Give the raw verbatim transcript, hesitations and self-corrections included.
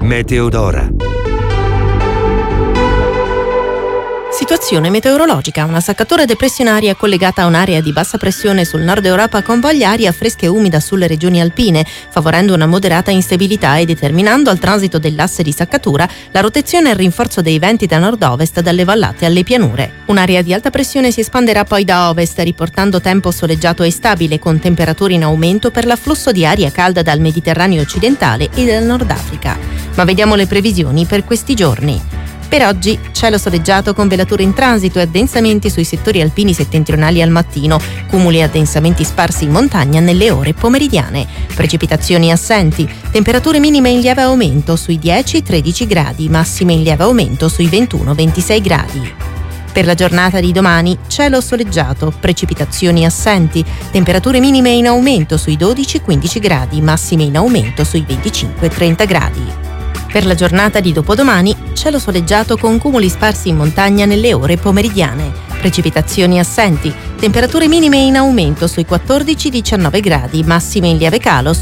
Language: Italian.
Meteodora. Situazione meteorologica. Una saccatura depressionaria collegata a un'area di bassa pressione sul nord Europa convoglia aria fresca e umida sulle regioni alpine, favorendo una moderata instabilità e determinando al transito dell'asse di saccatura la rotazione e il rinforzo dei venti da nord-ovest dalle vallate alle pianure. Un'area di alta pressione si espanderà poi da ovest, riportando tempo soleggiato e stabile, con temperature in aumento per l'afflusso di aria calda dal Mediterraneo occidentale e dal Nord Africa. Ma vediamo le previsioni per questi giorni. Per oggi cielo soleggiato con velature in transito e addensamenti sui settori alpini settentrionali al mattino, cumuli e addensamenti sparsi in montagna nelle ore pomeridiane. Precipitazioni assenti, temperature minime in lieve aumento sui dieci tredici gradi, massime in lieve aumento sui ventuno ventisei gradi. Per la giornata di domani, cielo soleggiato, precipitazioni assenti, temperature minime in aumento sui dodici quindici gradi, massime in aumento sui venticinque trenta gradi. Per la giornata di dopodomani, cielo soleggiato con cumuli sparsi in montagna nelle ore pomeridiane, precipitazioni assenti, temperature minime in aumento sui quattordici diciannove gradi, massime in lieve calo